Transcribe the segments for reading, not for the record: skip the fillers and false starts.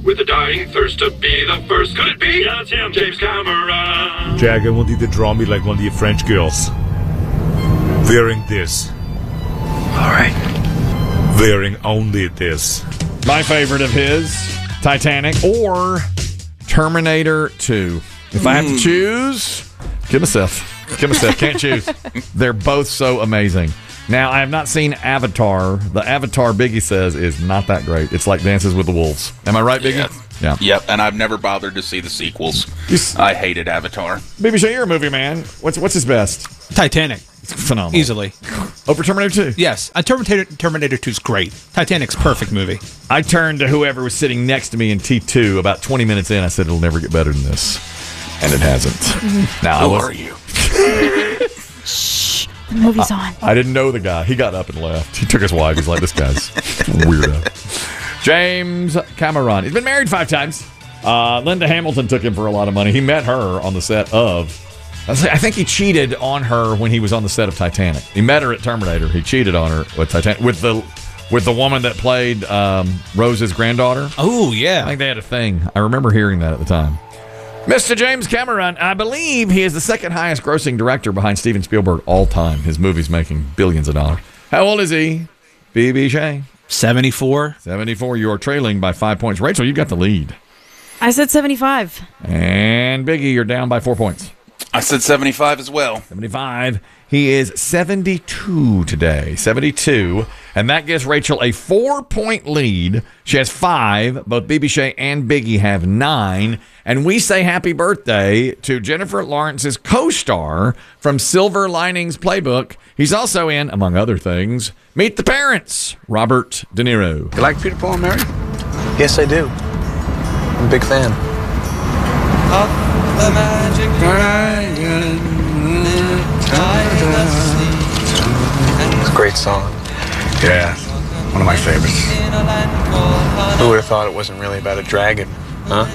with a dying thirst to be the first. Could it be? Yeah, it's him, James Cameron. Jack, I want you to draw me like one of your French girls. Wearing this. All right. Wearing only this. My favorite of his, Titanic or Terminator 2. If I have to choose, kill myself. Can't choose. They're both so amazing. Now, I have not seen Avatar. The Avatar Biggie says is not that great. It's like Dances with the Wolves. Am I right, Biggie? Yeah. Yep, and I've never bothered to see the sequels. I hated Avatar. Baby Shay, you're a movie man. What's his best? Titanic. It's phenomenal. Easily. Over Terminator 2? Yes. Terminator 2 is great. Titanic's perfect movie. I turned to whoever was sitting next to me in T2 about 20 minutes in. I said, it'll never get better than this. And it hasn't. Now, Who are you? Shh. The movie's on. I didn't know the guy. He got up and left. He took his wife. He's like, this guy's weirdo. James Cameron. He's been married 5 times. Linda Hamilton took him for a lot of money. He met her on the set of... I think he cheated on her when he was on the set of Titanic. He met her at Terminator. He cheated on her with Titanic with the woman that played Rose's granddaughter. Oh, yeah. I think they had a thing. I remember hearing that at the time. Mr. James Cameron, I believe he is the second highest grossing director behind Steven Spielberg all time. His movie's making billions of dollars. How old is he? B.B. Shay? 74. 74. You are trailing by 5 points. Rachel, you got the lead. I said 75. And Biggie, you're down by 4 points. I said 75 as well. 75. He is 72 today. 72. And that gives Rachel a 4-point lead. She has 5. Both BB Shay and Biggie have 9. And we say happy birthday to Jennifer Lawrence's co-star from Silver Linings Playbook. He's also in, among other things, Meet the Parents, Robert De Niro. You like Peter, Paul, and Mary? Yes, I do. I'm a big fan. The magic dragon. It's a great song. Yeah, one of my favorites. Who would have thought it wasn't really about a dragon, huh?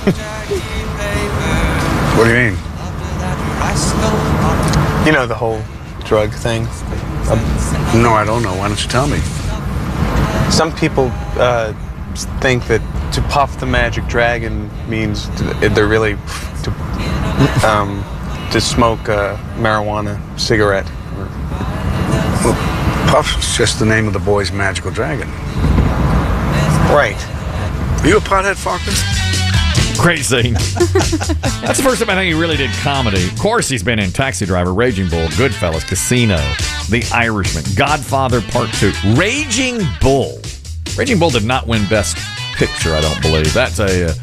What do you mean? You know, the whole drug thing? No, I don't know. Why don't you tell me? Some people think that to puff the magic dragon means they're really to smoke a marijuana cigarette. Well, Puff's just the name of the boy's magical dragon. Right. Are you a pothead, Faulkner? Great scene. That's the first time I think he really did comedy. Of course, he's been in Taxi Driver, Raging Bull, Goodfellas, Casino, The Irishman, Godfather Part 2, Raging Bull. Raging Bull did not win Best Picture, I don't believe. That's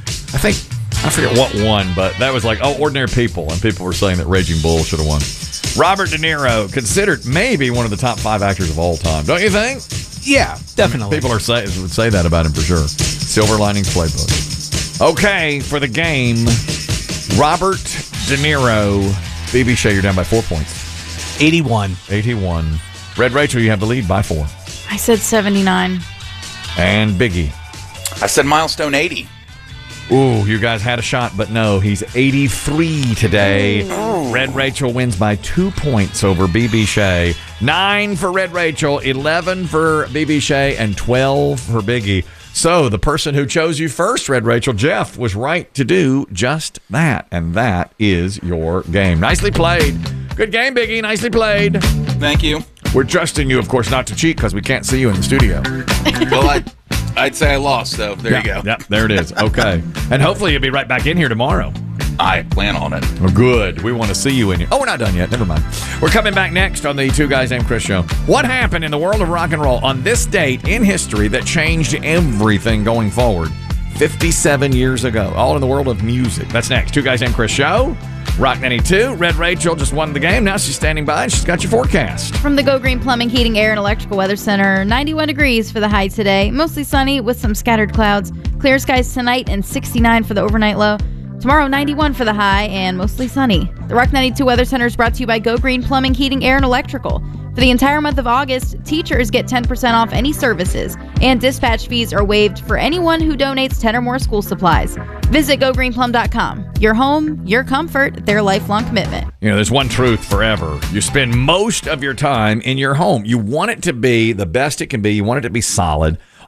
I forget what won, but that was like, Ordinary People, and people were saying that Raging Bull should have won. Robert De Niro, considered maybe one of the top 5 actors of all time, don't you think? Yeah, definitely. People would say that about him for sure. Silver Linings Playbook. Okay, for the game, Robert De Niro. BB Shay, you're down by 4 points. 81. 81. Red Rachel, you have the lead by 4. I said 79. And Biggie. I said milestone 80. Ooh, you guys had a shot, but no, he's 83 today. Ooh. Red Rachel wins by 2 points over BB Shay. 9 for Red Rachel, 11 for BB Shay, and 12 for Biggie. So the person who chose you first, Red Rachel, Jeff, was right to do just that. And that is your game. Nicely played. Good game, Biggie. Nicely played. Thank you. We're trusting you, of course, not to cheat because we can't see you in the studio. Well, I'd say I lost, though. There you go. Yep, there it is. Okay. And hopefully you'll be right back in here tomorrow. I plan on it. Well, good. We want to see you in here. Oh, we're not done yet. Never mind. We're coming back next on the Two Guys Named Chris show. What happened in the world of rock and roll on this date in history that changed everything going forward 57 years ago? All in the world of music. That's next. Two Guys Named Chris show. Rock 92. Red Rachel just won the game. Now she's standing by and she's got your forecast. From the Go Green Plumbing, Heating, Air, and Electrical Weather Center, 91 degrees for the high today. Mostly sunny with some scattered clouds. Clear skies tonight and 69 for the overnight low. Tomorrow, 91 for the high and mostly sunny. The Rock 92 Weather Center is brought to you by Go Green Plumbing, Heating, Air, and Electrical. For the entire month of August, teachers get 10% off any services, and dispatch fees are waived for anyone who donates 10 or more school supplies. Visit GoGreenPlum.com. Your home, your comfort, their lifelong commitment. You know, there's one truth forever. You spend most of your time in your home. You want it to be the best it can be. You want it to be solid.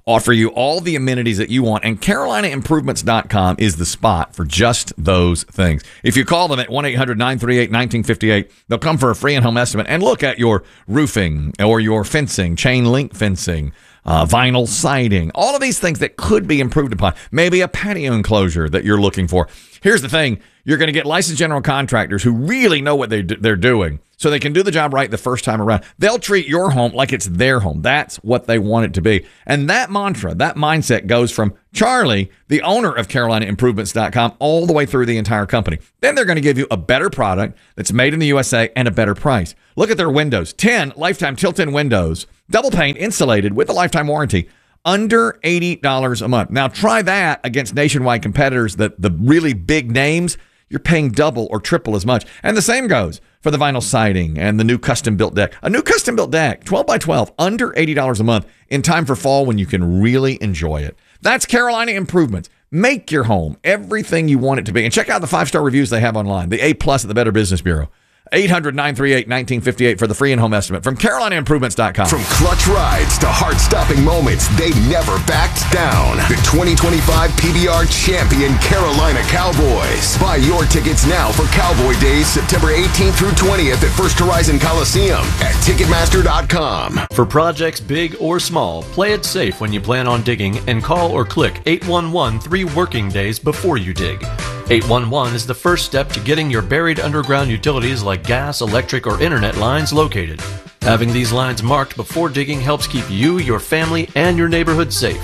offer you all the amenities that you want, and CarolinaImprovements.com is the spot for just those things. If you call them at 1-800-938-1958, they'll come for a free in-home estimate and look at your roofing or your fencing, chain link fencing, vinyl siding, all of these things that could be improved upon. Maybe a patio enclosure that you're looking for. Here's the thing. You're going to get licensed general contractors who really know what they're doing, so they can do the job right the first time around. They'll treat your home like it's their home. That's what they want it to be. And that mantra, that mindset goes from Charlie, the owner of CarolinaImprovements.com, all the way through the entire company. Then they're going to give you a better product that's made in the USA and a better price. Look at their windows. 10 lifetime tilt-in windows, double pane, insulated with a lifetime warranty. Under $80 a month. Now try that against nationwide competitors, the really big names. You're paying double or triple as much. And the same goes for the vinyl siding and the new custom-built deck. A new custom-built deck, 12 by 12, under $80 a month, in time for fall when you can really enjoy it. That's Carolina Improvements. Make your home everything you want it to be. And check out the 5-star reviews they have online, the A+ at the Better Business Bureau. 800-938-1958 for the free in-home estimate from CarolinaImprovements.com. From clutch rides to heart-stopping moments, they never backed down. The 2025 PBR champion Carolina Cowboys. Buy your tickets now for Cowboy Days, September 18th through 20th at First Horizon Coliseum at Ticketmaster.com. For projects big or small, play it safe when you plan on digging and call or click 811 3 working days before you dig. 811 is the first step to getting your buried underground utilities like gas, electric, or internet lines located. Having these lines marked before digging helps keep you, your family, and your neighborhood safe.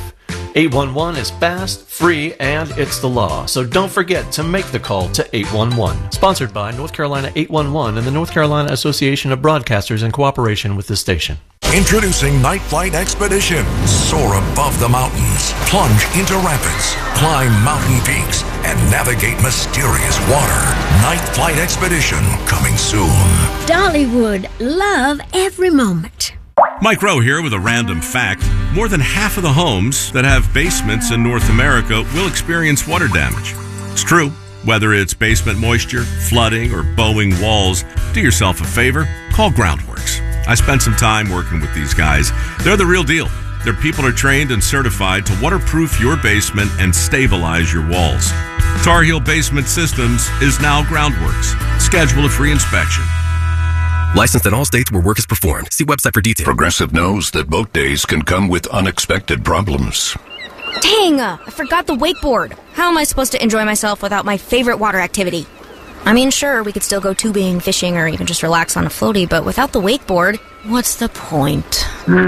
811 is fast, free, and it's the law. So don't forget to make the call to 811. Sponsored by North Carolina 811 and the North Carolina Association of Broadcasters in cooperation with the station. Introducing Night Flight Expedition. Soar above the mountains, plunge into rapids, climb mountain peaks, and navigate mysterious water. Night Flight Expedition, coming soon. Dollywood, love every moment. Mike Rowe here with a random fact. More than half of the homes that have basements in North America will experience water damage. It's true. Whether it's basement moisture, flooding, or bowing walls, do yourself a favor, call Groundworks. I spent some time working with these guys. They're the real deal. Their people are trained and certified to waterproof your basement and stabilize your walls. Tar Heel Basement Systems is now Groundworks. Schedule a free inspection. Licensed in all states where work is performed. See website for details. Progressive knows that boat days can come with unexpected problems. Dang, I forgot the wakeboard. How am I supposed to enjoy myself without my favorite water activity? I mean, sure, we could still go tubing, fishing, or even just relax on a floaty, but without the wakeboard, what's the point?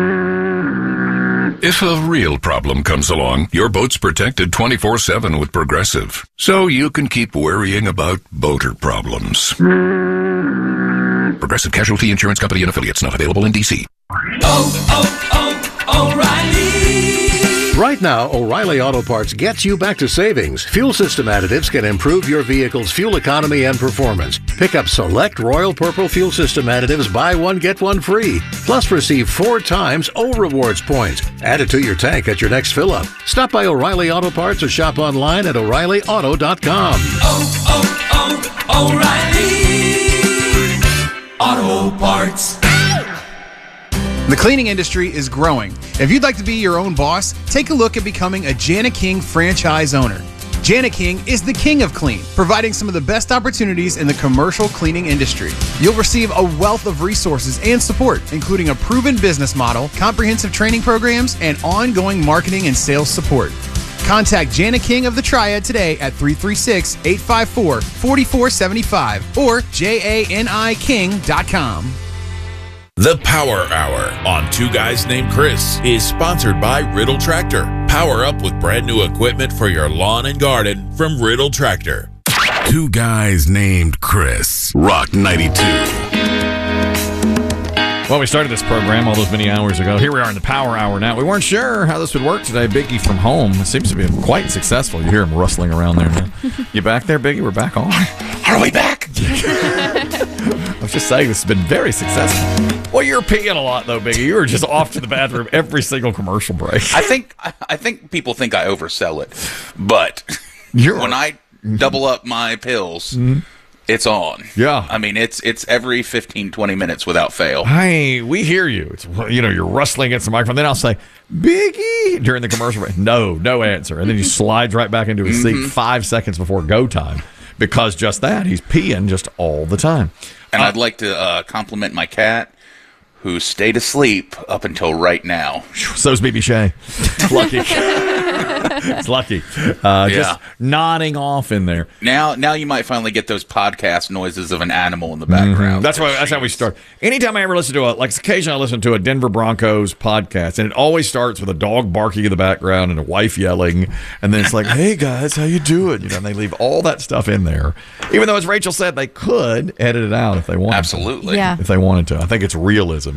If a real problem comes along, your boat's protected 24/7 with Progressive. So you can keep worrying about boater problems. Progressive Casualty Insurance Company and Affiliates, not available in D.C. O'Reilly! Right now, O'Reilly Auto Parts gets you back to savings. Fuel system additives can improve your vehicle's fuel economy and performance. Pick up select Royal Purple fuel system additives, buy one, get one free. Plus receive 4 times O Rewards points. Add it to your tank at your next fill-up. Stop by O'Reilly Auto Parts or shop online at O'ReillyAuto.com. O'Reilly Auto Parts. The cleaning industry is growing. If you'd like to be your own boss, take a look at becoming a Jana King franchise owner. Jana King is the king of clean, providing some of the best opportunities in the commercial cleaning industry. You'll receive a wealth of resources and support, including a proven business model, comprehensive training programs, and ongoing marketing and sales support. Contact Jana King of the Triad today at 336-854-4475 or janiking.com. The Power Hour on Two Guys Named Chris is sponsored by Riddle Tractor. Power up with brand new equipment for your lawn and garden from Riddle Tractor. Two Guys Named Chris. Rock 92. Well, we started this program all those many hours ago. Here we are in the Power Hour now. We weren't sure how this would work today. Biggie from home seems to be quite successful. You hear him rustling around there now. You back there, Biggie? We're back on. Are we back? I was just saying this has been very successful. Well, you're peeing a lot, though, Biggie. You were just off to the bathroom every single commercial break. I think people think I oversell it, but when I double up my pills, it's on. Yeah. I mean, it's every 15, 20 minutes without fail. Hey, we hear you. It's, you're rustling against the microphone. Then I'll say, Biggie, during the commercial break. No answer. And then he slides right back into his seat 5 seconds before go time. Because just that, he's peeing just all the time. And I'd like to compliment my cat, who stayed asleep up until right now. So's BB Shea. Lucky. It's lucky. Just nodding off in there. Now you might finally get those podcast noises of an animal in the background. That's how we start. Anytime I ever listen to occasionally I listen to a Denver Broncos podcast, and it always starts with a dog barking in the background and a wife yelling, and then it's like, hey guys, how you doing? And they leave all that stuff in there. Even though, as Rachel said, they could edit it out if they wanted Absolutely. Yeah. If they wanted to. I think it's realism,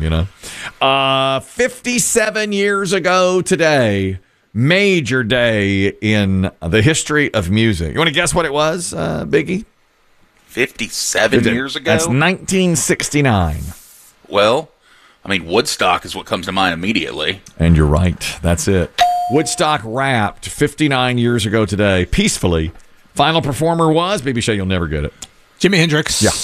57 years ago today, major day in the history of music. You want to guess what it was, Biggie? 57 years ago? That's 1969. Well, I mean, Woodstock is what comes to mind immediately. And you're right. That's it. Woodstock wrapped 59 years ago today, peacefully. Final performer was, BB Shea, you'll never get it, Jimi Hendrix. Yeah.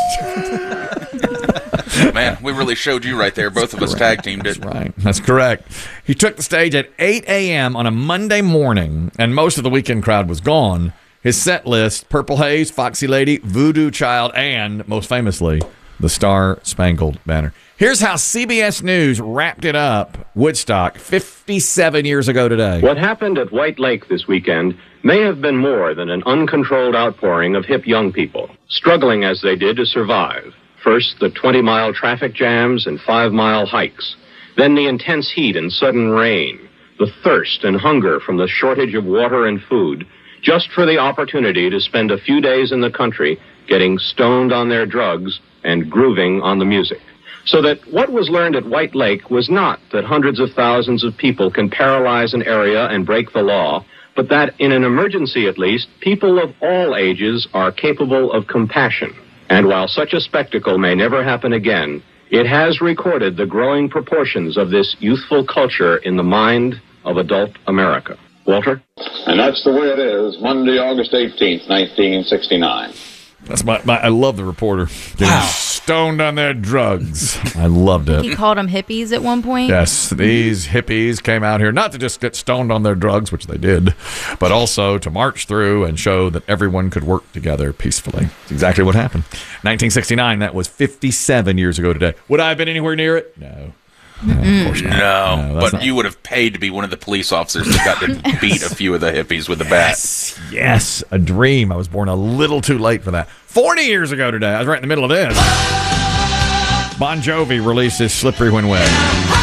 Man, we really showed you right there. Both of us tag teamed it. That's right. That's correct. He took the stage at 8 a.m. on a Monday morning, and most of the weekend crowd was gone. His set list, Purple Haze, Foxy Lady, Voodoo Child, and, most famously, the Star Spangled Banner. Here's how CBS News wrapped it up, Woodstock, 57 years ago today. What happened at White Lake this weekend may have been more than an uncontrolled outpouring of hip young people, struggling as they did to survive. First, the 20-mile traffic jams and 5-mile hikes. Then the intense heat and sudden rain. The thirst and hunger from the shortage of water and food, just for the opportunity to spend a few days in the country getting stoned on their drugs and grooving on the music. So that what was learned at White Lake was not that hundreds of thousands of people can paralyze an area and break the law, but that in an emergency at least, people of all ages are capable of compassion. And while such a spectacle may never happen again, it has recorded the growing proportions of this youthful culture in the mind of adult America. Walter? And that's the way it is, Monday, August 18th, 1969. That's I love the reporter. Getting stoned on their drugs. I loved it. He called them hippies at one point. Yes, these hippies came out here not to just get stoned on their drugs, which they did, but also to march through and show that everyone could work together peacefully. That's exactly what happened. 1969, that was 57 years ago today. Would I have been anywhere near it? No. No, of course not. No, but you would have paid to be one of the police officers that got to beat a few of the hippies with a bat. Yes, a dream. I was born a little too late for that. 40 years ago today, I was right in the middle of this. Bon Jovi released his Slippery When Wet.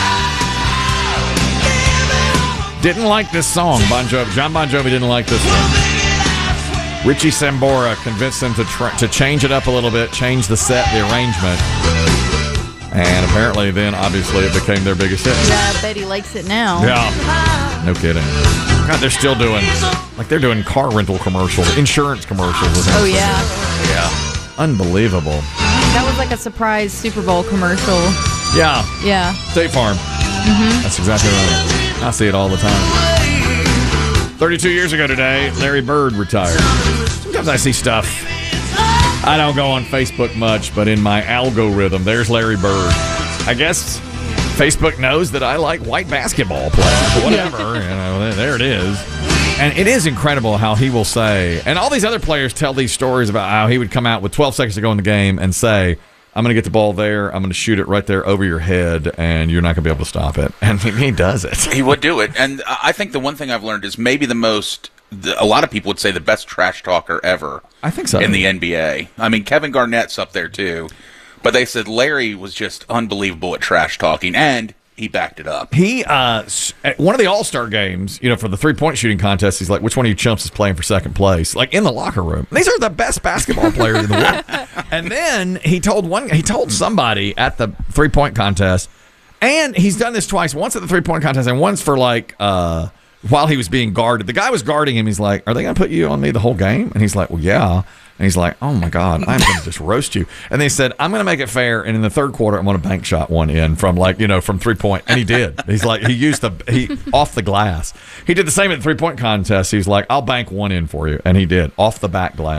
Didn't like this song, John Bon Jovi didn't like this one. Richie Sambora convinced him to change it up a little bit, change the set, the arrangement. And apparently then, obviously, it became their biggest hit. Yeah, I bet he likes it now. Yeah. No kidding. God, they're still doing, they're doing car rental commercials, insurance commercials. Oh, yeah. Yeah. Unbelievable. That was like a surprise Super Bowl commercial. Yeah. Yeah. State Farm. Mm-hmm. That's exactly right. I see it all the time. 32 years ago today, Larry Bird retired. Sometimes I see stuff. I don't go on Facebook much, but in my algorithm, there's Larry Bird. I guess Facebook knows that I like white basketball players. Whatever. There it is. And it is incredible how he will say, and all these other players tell these stories about how he would come out with 12 seconds to go in the game and say, I'm going to get the ball there, I'm going to shoot it right there over your head, and you're not going to be able to stop it. And he does it. He would do it. And I think the one thing I've learned is maybe a lot of people would say the best trash talker ever. I think so. In the NBA. I mean, Kevin Garnett's up there too. But they said Larry was just unbelievable at trash talking, and he backed it up. He, at one of the All-Star games, for the three-point shooting contest, he's like, which one of you chumps is playing for second place? Like, in the locker room. These are the best basketball players in the world. And then he told somebody at the three-point contest, and he's done this twice, once at the three-point contest and once for, while he was being guarded. The guy was guarding him. He's like, are they going to put you on me the whole game? And he's like, well, yeah. And he's like, oh, my God, I'm going to just roast you. And they said, I'm going to make it fair. And in the third quarter, I'm going to bank shot one in from from 3-point. And he did. He's like, he used off the glass. He did the same at the 3-point contest. He was like, I'll bank one in for you. And he did, off the back glass.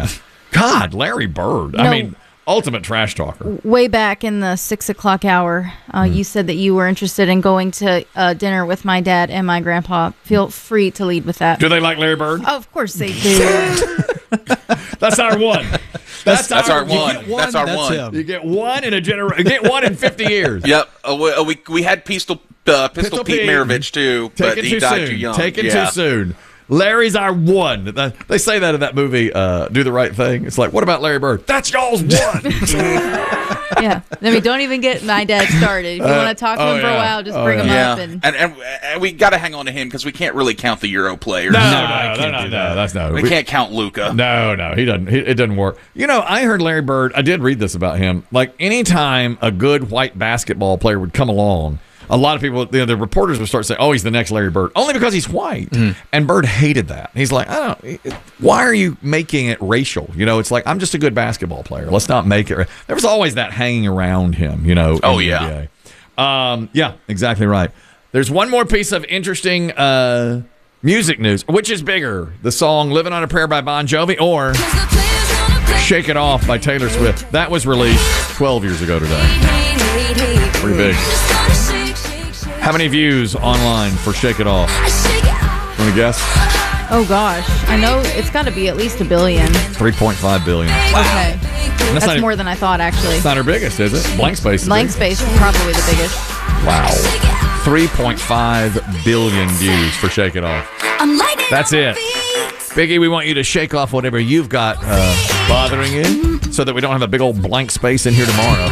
God, Larry Bird. No. I mean, ultimate trash talker. Way back in the 6 o'clock hour, you said that you were interested in going to dinner with my dad and my grandpa. Feel free to lead with that. Do they like Larry Bird? Oh, of course they do. That's our one. That's our one. That's our one. him. You get one in a generation. You get one in 50 years. Yep. We had Pistol Pete Maravich too, but Taken he too died soon. too young. Taken Yeah. too soon. Larry's our one. They say that in that movie, Do the Right Thing. It's like, what about Larry Bird? That's y'all's one. Yeah. I mean, don't even get my dad started. If you want to talk to him for a while, just bring him up. And we got to hang on to him because we can't really count the Euro players. No, that's no. We can't count Luka. No, he doesn't. It doesn't work. You know, I heard Larry Bird. I did read this about him. Like, anytime a good white basketball player would come along, a lot of people, the reporters would start saying, "Oh, he's the next Larry Bird," only because he's white. And Bird hated that. He's like, why are you making it racial? You know, it's like, I'm just a good basketball player. Let's not make it. There was always that hanging around him. You know. Oh yeah. Yeah, exactly right. There's one more piece of interesting music news. Which is bigger, the song "Living on a Prayer" by Bon Jovi or "Shake It Off" by Taylor Swift? That was released 12 years ago today. Pretty big. How many views online for "Shake It Off"? Want to guess? Oh, gosh. I know it's got to be at least 1 billion. 3.5 billion. Okay. That's not more than I thought, actually. It's not her biggest, is it? Blank Space. Blank Space is probably the biggest. Wow. 3.5 billion views for "Shake It Off." That's it. Biggie, we want you to shake off whatever you've got bothering you so that we don't have a big old blank space in here tomorrow.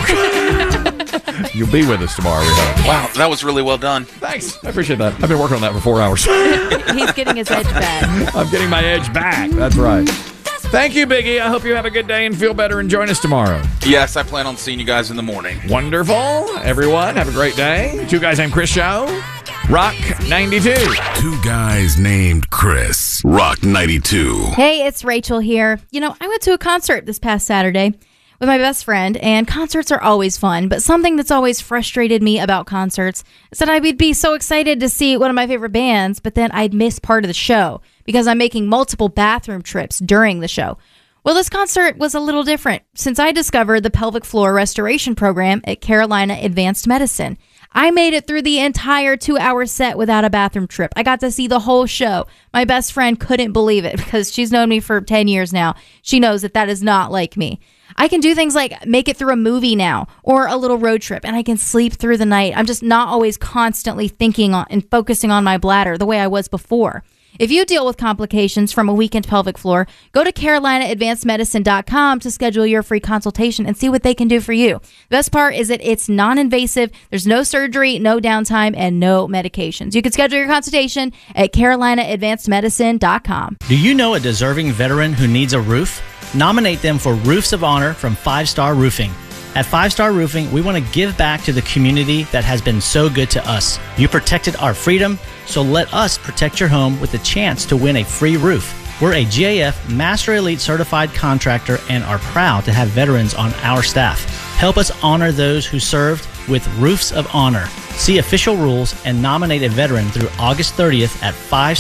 You'll be with us tomorrow, we hope. Wow, that was really well done. Thanks. I appreciate that. I've been working on that for 4 hours. He's getting his edge back. I'm getting my edge back. That's right. Thank you, Biggie. I hope you have a good day and feel better and join us tomorrow. Yes, I plan on seeing you guys in the morning. Wonderful. Everyone, have a great day. Two Guys Named Chris Show. Rock 92. Two Guys Named Chris. Rock 92. Hey, it's Rachel here. You know, I went to a concert this past Saturday with my best friend, and concerts are always fun, but something that's always frustrated me about concerts is that I would be so excited to see one of my favorite bands, but then I'd miss part of the show because I'm making multiple bathroom trips during the show. Well, this concert was a little different since I discovered the pelvic floor restoration program at Carolina Advanced Medicine. I made it through the entire 2-hour set without a bathroom trip. I got to see the whole show. My best friend couldn't believe it because she's known me for 10 years now. She knows that is not like me. I can do things like make it through a movie now or a little road trip, and I can sleep through the night. I'm just not always constantly thinking on and focusing on my bladder the way I was before. If you deal with complications from a weakened pelvic floor, go to CarolinaAdvancedMedicine.com to schedule your free consultation and see what they can do for you. The best part is that it's non-invasive, there's no surgery, no downtime, and no medications. You can schedule your consultation at CarolinaAdvancedMedicine.com. Do you know a deserving veteran who needs a roof? Nominate them for Roofs of Honor from 5 Star Roofing. At 5 Star Roofing, we want to give back to the community that has been so good to us. You protected our freedom, so let us protect your home with the chance to win a free roof. We're a GAF Master Elite certified contractor and are proud to have veterans on our staff. Help us honor those who served with Roofs of Honor. See official rules and nominate a veteran through August 30th at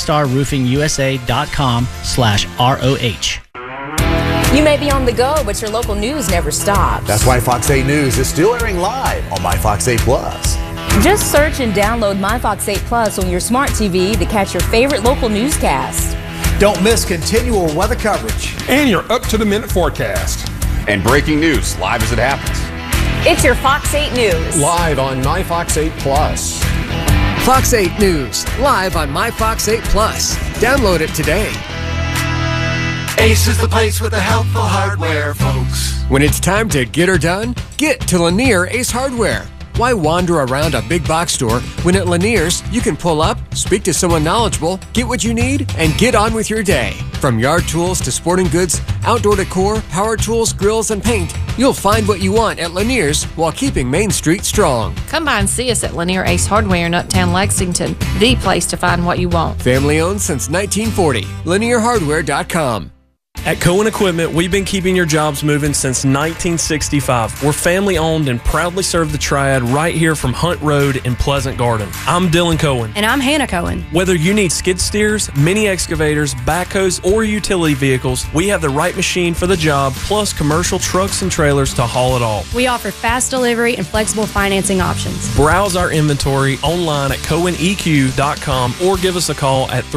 5starroofingusa.com/ROH. You may be on the go, but your local news never stops. That's why Fox 8 News is still airing live on My Fox 8 Plus. Just search and download My Fox 8 Plus on your smart TV to catch your favorite local newscast. Don't miss continual weather coverage. And your up-to-the-minute forecast. And breaking news live as it happens. It's your Fox 8 News. Live on My Fox 8 Plus. Fox 8 News, live on My Fox 8 Plus. Download it today. Ace is the place with the helpful hardware, folks. When it's time to get her done, get to Lanier Ace Hardware. Why wander around a big box store when at Lanier's you can pull up, speak to someone knowledgeable, get what you need, and get on with your day. From yard tools to sporting goods, outdoor decor, power tools, grills, and paint, you'll find what you want at Lanier's while keeping Main Street strong. Come by and see us at Lanier Ace Hardware in Uptown Lexington, the place to find what you want. Family owned since 1940. LanierHardware.com. At Cohen Equipment, we've been keeping your jobs moving since 1965. We're family owned and proudly serve the Triad right here from Hunt Road in Pleasant Garden. I'm Dylan Cohen. And I'm Hannah Cohen. Whether you need skid steers, mini excavators, backhoes, or utility vehicles, we have the right machine for the job, plus commercial trucks and trailers to haul it all. We offer fast delivery and flexible financing options. Browse our inventory online at CohenEQ.com or give us a call at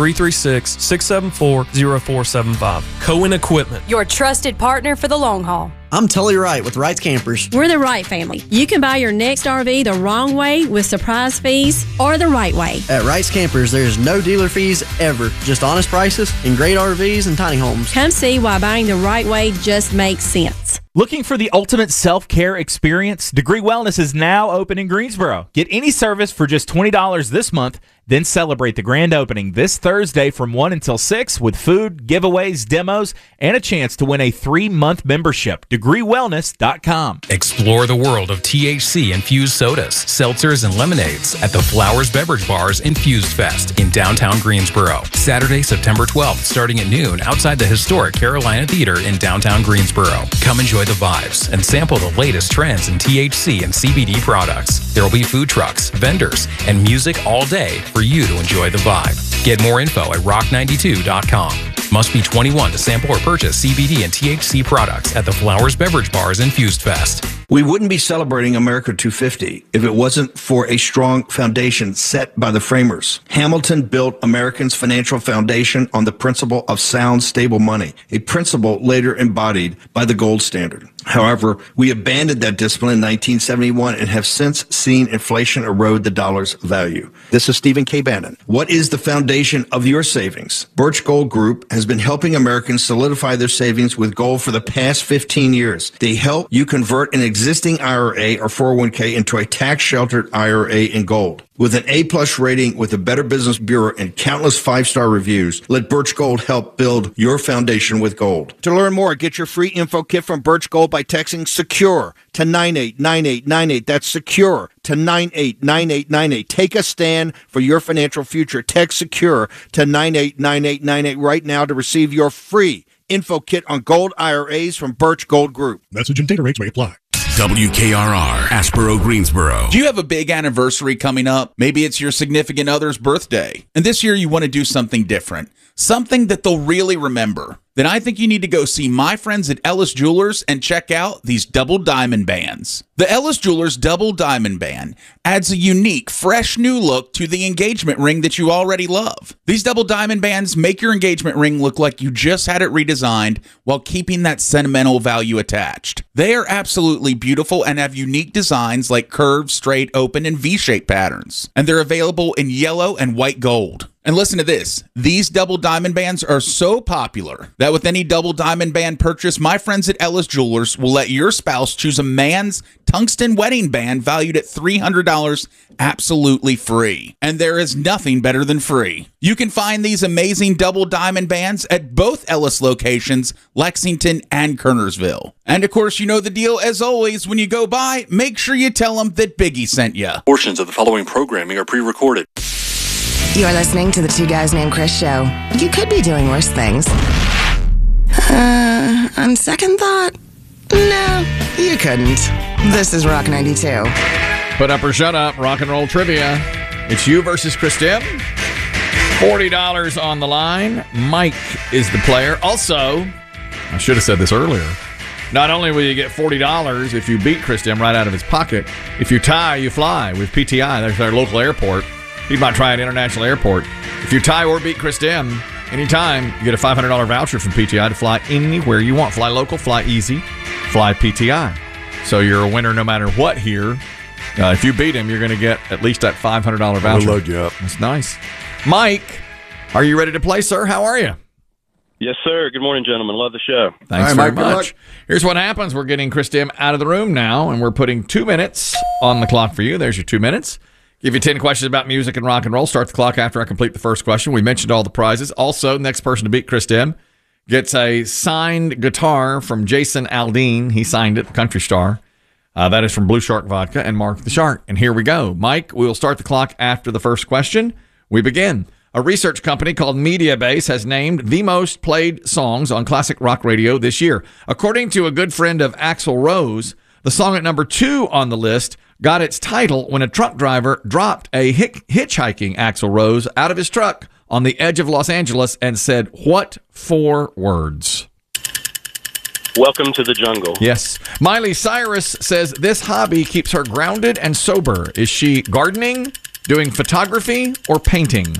336-674-0475. Cohen Equipment. Your trusted partner for the long haul. I'm Tully Wright with Wright's Campers. We're the Wright family. You can buy your next RV the wrong way with surprise fees or the right way. At Wright's Campers, there's no dealer fees ever. Just honest prices and great RVs and tiny homes. Come see why buying the right way just makes sense. Looking for the ultimate self-care experience? Degree Wellness is now open in Greensboro. Get any service for just $20 this month, then celebrate the grand opening this Thursday from 1 until 6 with food, giveaways, demos, and a chance to win a 3-month membership. DegreeWellness.com. Explore the world of THC-infused sodas, seltzers, and lemonades at the Flowers Beverage Bar's Infused Fest in downtown Greensboro. Saturday, September 12th, starting at noon outside the historic Carolina Theater in downtown Greensboro. Come enjoy the vibes and sample the latest trends in THC and CBD products. There will be food trucks, vendors, and music all day for you to enjoy the vibe. Get more info at rock92.com. Must be 21 to sample or purchase CBD and THC products at the Flowers Beverage Bar's Infused Fest. We wouldn't be celebrating America 250 if it wasn't for a strong foundation set by the framers. Hamilton built Americans' financial foundation on the principle of sound, stable money, a principle later embodied by the gold standard. However, we abandoned that discipline in 1971 and have since seen inflation erode the dollar's value. This is Stephen K. Bannon. What is the foundation of your savings? Birch Gold Group has been helping Americans solidify their savings with gold for the past 15 years. They help you convert an existing IRA or 401k into a tax-sheltered IRA in gold. With an A-plus rating with the Better Business Bureau and countless 5-star reviews, let Birch Gold help build your foundation with gold. To learn more, get your free info kit from Birch Gold by texting SECURE to 989898. That's SECURE to 989898. Take a stand for your financial future. Text SECURE to 989898 right now to receive your free info kit on gold IRAs from Birch Gold Group. Message and data rates may apply. WKRR, Aspero, Greensboro. Do you have a big anniversary coming up? Maybe it's your significant other's birthday. And this year you want to do something different. Something that they'll really remember. Then I think you need to go see my friends at Ellis Jewelers and check out these double diamond bands. The Ellis Jewelers double diamond band adds a unique, fresh new look to the engagement ring that you already love. These double diamond bands make your engagement ring look like you just had it redesigned while keeping that sentimental value attached. They are absolutely beautiful and have unique designs like curved, straight, open, and V-shaped patterns. And they're available in yellow and white gold. And listen to this. These double diamond bands are so popular that with any double diamond band purchase, my friends at Ellis Jewelers will let your spouse choose a man's tungsten wedding band valued at $300 absolutely free. And there is nothing better than free. You can find these amazing double diamond bands at both Ellis locations, Lexington and Kernersville. And of course, you know the deal as always. When you go by, make sure you tell them that Biggie sent you. Portions of the following programming are pre-recorded. You're listening to the Two Guys Named Chris show. You could be doing worse things. On second thought, no, you couldn't. This is Rock 92. Put up or shut up, rock and roll trivia. It's you versus Chris Dim. $40 on the line. Mike is the player. Also, I should have said this earlier. Not only will you get $40 if you beat Chris Dim right out of his pocket, if you tie, you fly with PTI. There's our local airport. You might try an international airport. If you tie or beat Chris Dim, anytime, you get a $500 voucher from PTI to fly anywhere you want. Fly local, fly easy, fly PTI. So you're a winner no matter what here. If you beat him, you're going to get at least that $500 voucher. We'll load you up. That's nice. Mike, are you ready to play, sir? How are you? Yes, sir. Good morning, gentlemen. Love the show. Thanks very much. Here's what happens. We're getting Chris Dim out of the room now, and we're putting 2 minutes on the clock for you. There's your 2 minutes. Give you 10 questions about music and rock and roll. Start the clock after I complete the first question. We mentioned all the prizes. Also, next person to beat Chris Dim gets a signed guitar from Jason Aldean. He signed it, country star. That is from Blue Shark Vodka and Mark the Shark. And here we go. Mike, we'll start the clock after the first question. We begin. A research company called Mediabase has named the most played songs on classic rock radio this year. According to a good friend of Axl Rose, the song at number 2 on the list got its title when a truck driver dropped a hitchhiking Axl Rose out of his truck on the edge of Los Angeles and said, what 4 words? Welcome to the jungle. Yes. Miley Cyrus says this hobby keeps her grounded and sober. Is she gardening, doing photography, or painting?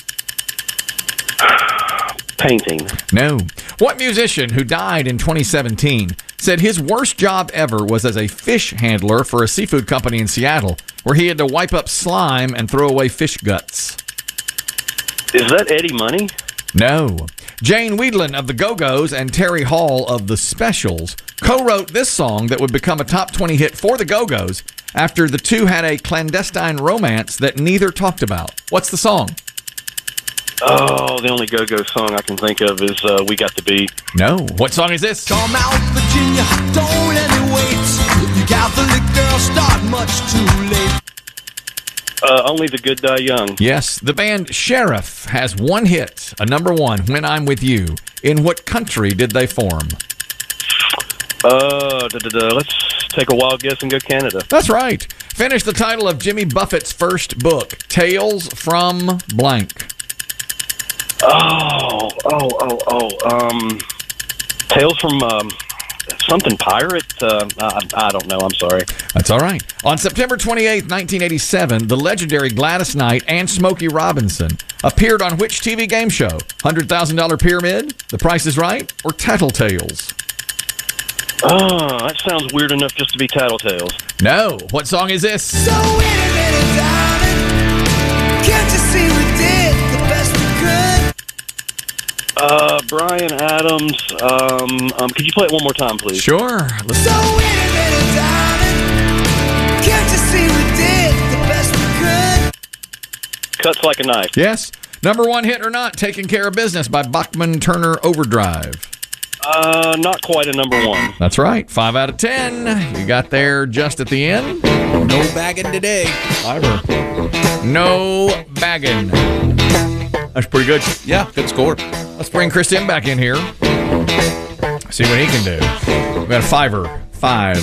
Painting. No. What musician who died in 2017 said his worst job ever was as a fish handler for a seafood company in Seattle, where he had to wipe up slime and throw away fish guts? Is that Eddie Money? No. Jane Wiedlin of the Go-Go's and Terry Hall of the Specials co-wrote this song that would become a top 20 hit for the Go-Go's after the two had a clandestine romance that neither talked about. What's the song? Oh, the only Go-Go song I can think of is We Got the Beat. No. What song is this? Come out, Virginia, don't let me wait. You Catholic girls start much too late. Only the Good Die Young. Yes, the band Sheriff has one hit, a number 1, When I'm With You. In what country did they form? Let's take a wild guess and go Canada. That's right. Finish the title of Jimmy Buffett's first book, Tales from Blank. Tales from something pirate. I don't know. I'm sorry. That's all right. On September 28th, 1987, the legendary Gladys Knight and Smokey Robinson appeared on which TV game show? $100,000 Pyramid, The Price is Right, or Tattletales? Oh, that sounds weird enough just to be Tattletales. No. What song is this? So wait a minute, darling. Can't you see we did the best we could? Brian Adams. Could you play it one more time, please? Sure. So wait a minute, darling. Can't you see we did the best we could? Cuts Like a Knife. Yes. Number 1 hit or not, Taking Care of Business by Bachman Turner Overdrive. Not quite a number 1. That's right. 5 out of 10. You got there just at the end. No bagging today. Fiver. No bagging. That's pretty good. Yeah, good score. Let's bring Chris Tim back in here. See what he can do. We got a 5.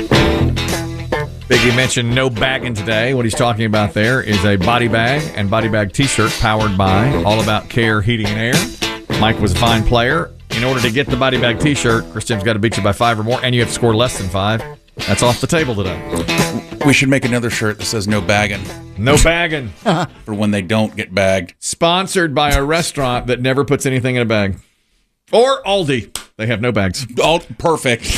Biggie mentioned no bagging today. What he's talking about there is a body bag and body bag t-shirt powered by All About Care Heating and Air. Mike was a fine player. In order to get the body bag t-shirt, Chris Tim's got to beat you by 5 or more, and you have to score less than 5. That's off the table today. We should make another shirt that says no bagging. No bagging. For when they don't get bagged. Sponsored by a restaurant that never puts anything in a bag. Or Aldi. They have no bags. Oh, perfect.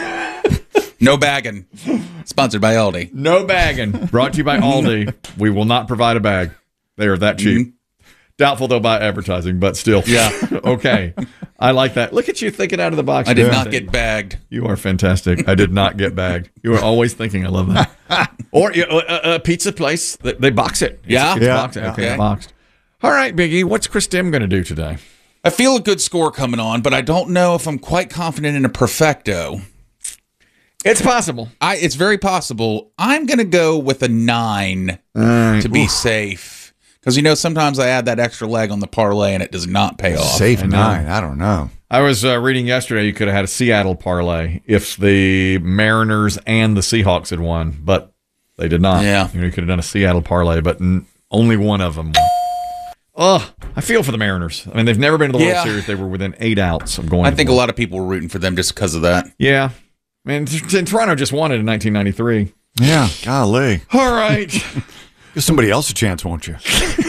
No bagging. Sponsored by Aldi. No bagging. Brought to you by Aldi. We will not provide a bag. They are that cheap. Mm-hmm. Doubtful they'll buy advertising, but still. Yeah. Okay. I like that. Look at you thinking out of the box. I did not get bagged. You are fantastic. I did not get bagged. You are always thinking. I love that. Or a pizza place, they box it. Yeah? It's boxed. Okay, Okay. boxed. All right, Biggie, what's Chris Tim going to do today? I feel a good score coming on, but I don't know if I'm quite confident in a perfecto. It's possible. It's very possible. I'm going to go with a 9 to be safe. Because, sometimes I add that extra leg on the parlay and it does not pay off. Safe 9. I don't know. I was reading yesterday you could have had a Seattle parlay if the Mariners and the Seahawks had won, but they did not. Yeah. You could have done a Seattle parlay, but only one of them won. Oh, I feel for the Mariners. I mean, they've never been to the World Series. They were within 8 outs of going. I think a lot of people were rooting for them just because of that. Yeah. I mean, Toronto just won it in 1993. Yeah, golly. All right. Give somebody else a chance, won't you?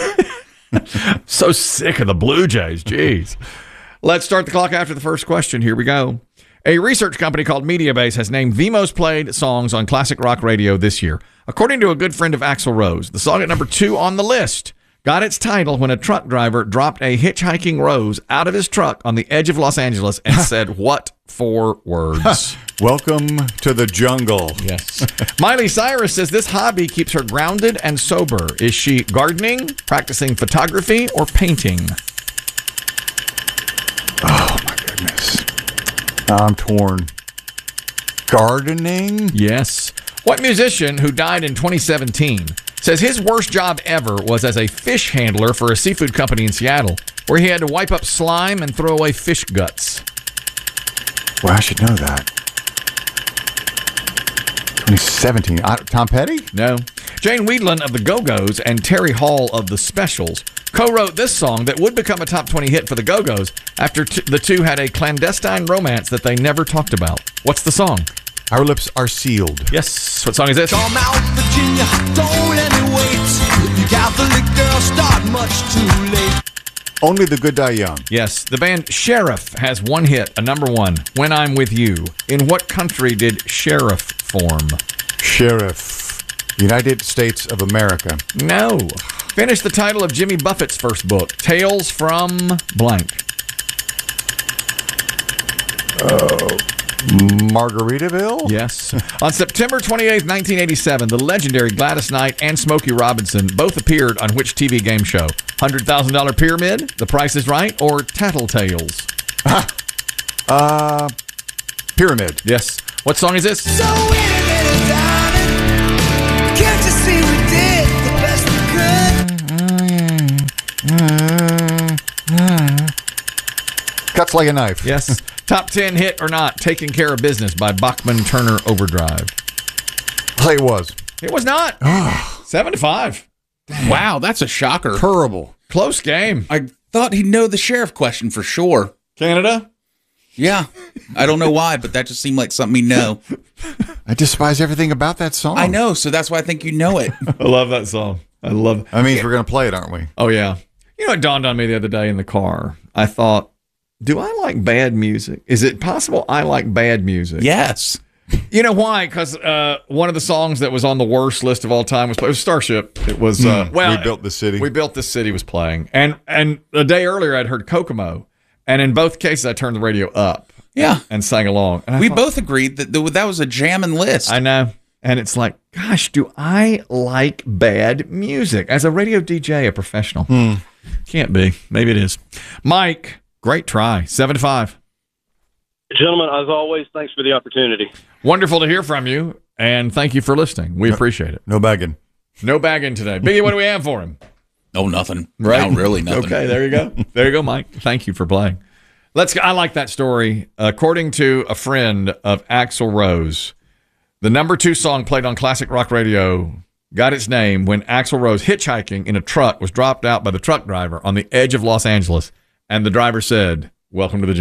So sick of the Blue Jays. Jeez. Let's start the clock after the first question. Here we go. A research company called Mediabase has named the most played songs on classic rock radio this year. According to a good friend of Axl Rose, the song at number 2 on the list got its title when a truck driver dropped a hitchhiking Rose out of his truck on the edge of Los Angeles and said, what 4 words? Welcome to the jungle. Yes. Miley Cyrus says this hobby keeps her grounded and sober. Is she gardening, practicing photography, or painting? Oh, my goodness. I'm torn. Gardening? Yes. What musician who died in 2017 Says his worst job ever was as a fish handler for a seafood company in Seattle, where he had to wipe up slime and throw away fish guts. Well, I should know that. 2017. Tom Petty? No. Jane Weedland of the Go-Go's and Terry Hall of the Specials co-wrote this song that would become a top 20 hit for the Go-Go's after the two had a clandestine romance that they never talked about. What's the song? Our Lips Are Sealed. Yes. What song is this? Come out, Virginia, don't let me wait. You Catholic girls start much too late. Only the Good Die Young. Yes. The band Sheriff has one hit, a number one, When I'm With You. In what country did Sheriff form? Sheriff. United States of America. No. Finish the title of Jimmy Buffett's first book, Tales from blank. Margaritaville? Yes. On September 28th, 1987, the legendary Gladys Knight and Smokey Robinson both appeared on which TV game show? $100,000 Pyramid, The Price is Right, or Tattletales? Pyramid. Yes. What song is this? So wait a minute, darling. Can't you see we did the best we could? Cuts like a knife. Yes. Top 10 hit or not, Taking Care of Business by Bachman Turner Overdrive. I'll say it was. It was not. 7-5. Wow, that's a shocker. Terrible. Close game. I thought he'd know the sheriff question for sure. Canada? Yeah. I don't know why, but that just seemed like something he'd know. I despise everything about that song. I know, so that's why I think you know it. I love that song. I love it. That means we're going to play it, aren't we? Oh, yeah. You know, it dawned on me the other day in the car. I thought, do I like bad music? Is it possible I like bad music? Yes. You know why? Because one of the songs that was on the worst list of all time was Starship. It was, We Built This City. We Built This City was playing. And a day earlier, I'd heard Kokomo. And in both cases, I turned the radio up. Yeah. And sang along. And we both agreed that that was a jamming list. I know. And it's like, gosh, do I like bad music? As a radio DJ, a professional. Can't be. Maybe it is. Mike, great try. 7-5. Gentlemen, as always, thanks for the opportunity. Wonderful to hear from you, and thank you for listening. We appreciate it. No bagging. No bagging today. Biggie, what do we have for him? Oh, nothing. Right? No, really nothing. Okay, there you go. There you go, Mike. Thank you for playing. I like that story. According to a friend of Axl Rose, the number 2 song played on classic rock radio got its name when Axl Rose, hitchhiking in a truck, was dropped out by the truck driver on the edge of Los Angeles, and the driver said, "Welcome to the jungle."